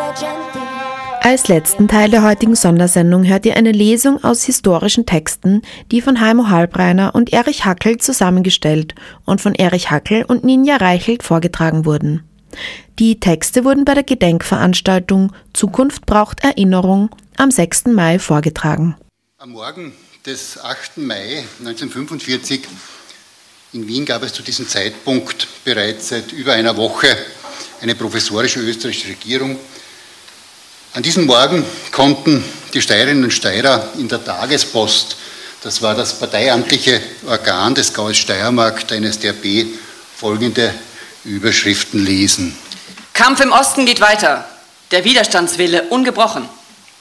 Als letzten Teil der heutigen Sondersendung hört ihr eine Lesung aus historischen Texten, die von Heimo Halbreiner und Erich Hackel zusammengestellt und von Erich Hackel und Ninja Reichelt vorgetragen wurden. Die Texte wurden bei der Gedenkveranstaltung Zukunft braucht Erinnerung am 6. Mai vorgetragen. Am Morgen des 8. Mai 1945 in Wien gab es zu diesem Zeitpunkt bereits seit über einer Woche eine provisorische österreichische Regierung. An diesem Morgen konnten die Steirerinnen und Steirer in der Tagespost, das war das parteiamtliche Organ des Gaues Steiermark, der NSDAP, folgende Überschriften lesen. Kampf im Osten geht weiter, der Widerstandswille ungebrochen.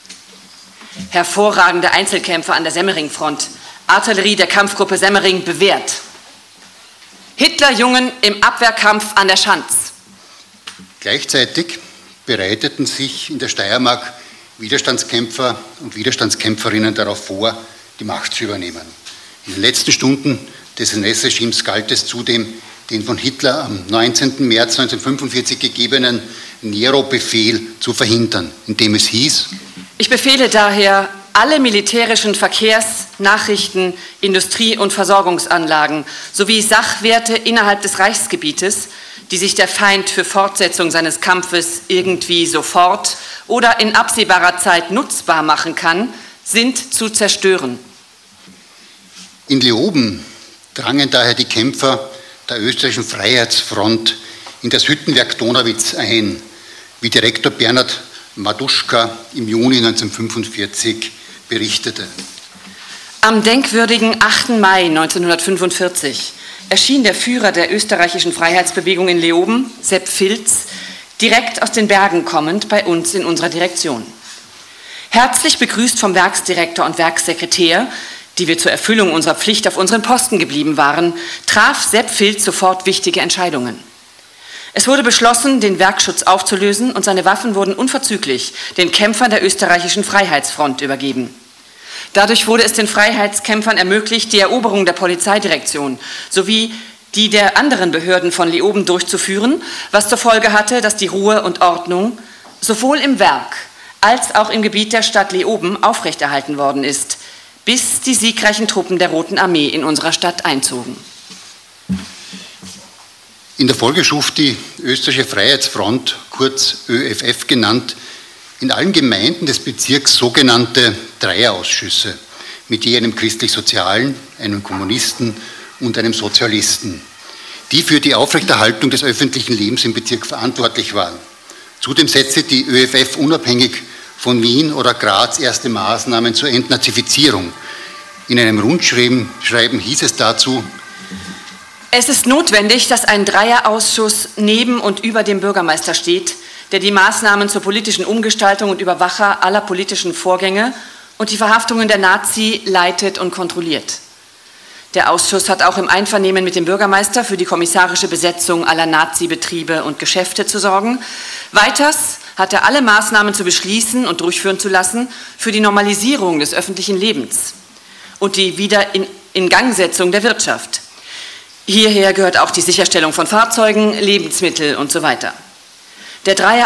Hervorragende Einzelkämpfer an der Semmeringfront, Artillerie der Kampfgruppe Semmering bewährt. Hitlerjungen im Abwehrkampf an der Schanz. Gleichzeitig bereiteten sich in der Steiermark Widerstandskämpfer und Widerstandskämpferinnen darauf vor, die Macht zu übernehmen. In den letzten Stunden des NS-Regimes galt es zudem, den von Hitler am 19. März 1945 gegebenen Nero-Befehl zu verhindern, indem es hieß: Ich befehle daher, alle militärischen Verkehrs-, Nachrichten-, Industrie- und Versorgungsanlagen sowie Sachwerte innerhalb des Reichsgebietes, die sich der Feind für Fortsetzung seines Kampfes irgendwie sofort oder in absehbarer Zeit nutzbar machen kann, sind zu zerstören. In Leoben drangen daher die Kämpfer der österreichischen Freiheitsfront in das Hüttenwerk Donauwitz ein, wie Direktor Bernhard Maduschka im Juni 1945 berichtete. Am denkwürdigen 8. Mai 1945 erschien der Führer der österreichischen Freiheitsbewegung in Leoben, Sepp Filz, direkt aus den Bergen kommend bei uns in unserer Direktion. Herzlich begrüßt vom Werksdirektor und Werkssekretär, die wir zur Erfüllung unserer Pflicht auf unseren Posten geblieben waren, traf Sepp Filz sofort wichtige Entscheidungen. Es wurde beschlossen, den Werkschutz aufzulösen und seine Waffen wurden unverzüglich den Kämpfern der österreichischen Freiheitsfront übergeben. Dadurch wurde es den Freiheitskämpfern ermöglicht, die Eroberung der Polizeidirektion sowie die der anderen Behörden von Leoben durchzuführen, was zur Folge hatte, dass die Ruhe und Ordnung sowohl im Werk als auch im Gebiet der Stadt Leoben aufrechterhalten worden ist, bis die siegreichen Truppen der Roten Armee in unserer Stadt einzogen. In der Folge schuf die Österreichische Freiheitsfront, kurz ÖFF genannt, in allen Gemeinden des Bezirks sogenannte Dreierausschüsse mit je einem Christlich-Sozialen, einem Kommunisten und einem Sozialisten, die für die Aufrechterhaltung des öffentlichen Lebens im Bezirk verantwortlich waren. Zudem setzte die ÖFF unabhängig von Wien oder Graz erste Maßnahmen zur Entnazifizierung. In einem Rundschreiben hieß es dazu: Es ist notwendig, dass ein Dreierausschuss neben und über dem Bürgermeister steht, der die Maßnahmen zur politischen Umgestaltung und Überwacher aller politischen Vorgänge und die Verhaftungen der Nazi leitet und kontrolliert. Der Ausschuss hat auch im Einvernehmen mit dem Bürgermeister für die kommissarische Besetzung aller Nazi-Betriebe und Geschäfte zu sorgen. Weiters hat er alle Maßnahmen zu beschließen und durchführen zu lassen für die Normalisierung des öffentlichen Lebens und die Wiederingangsetzung der Wirtschaft. Hierher gehört auch die Sicherstellung von Fahrzeugen, Lebensmittel und so weiter. Der